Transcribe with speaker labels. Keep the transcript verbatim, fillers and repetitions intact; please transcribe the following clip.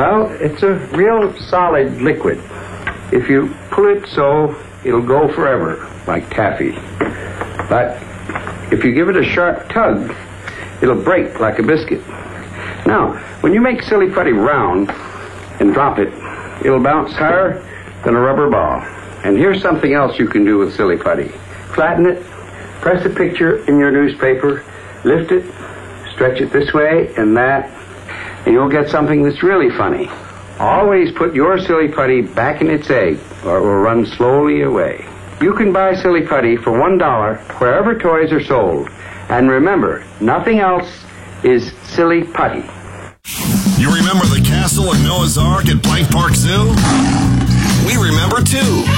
Speaker 1: Well, it's a real solid liquid. If you pull it so, it'll go forever, like taffy. But if you give it a sharp tug, it'll break like a biscuit. Now, when you make Silly Putty round and drop it, it'll bounce higher than a rubber ball. And here's something else you can do with Silly Putty. Flatten it, press a picture in your newspaper, lift it, stretch it this way and that, and you'll get something that's really funny. Always put your Silly Putty back in its egg, or it will run slowly away. You can buy Silly Putty for one dollar wherever toys are sold. And remember, nothing else is Silly Putty.
Speaker 2: You remember the castle at Noah's Ark at Blank Park Zoo? We remember too.